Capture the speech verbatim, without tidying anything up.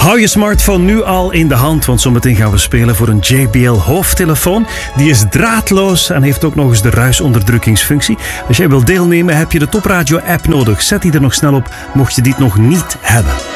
Hou je smartphone nu al in de hand, want zometeen gaan we spelen voor een J B L hoofdtelefoon. Die is draadloos en heeft ook nog eens de ruisonderdrukkingsfunctie. Als jij wilt deelnemen, heb je de Top Radio app nodig. Zet die er nog snel op, mocht je dit nog niet hebben.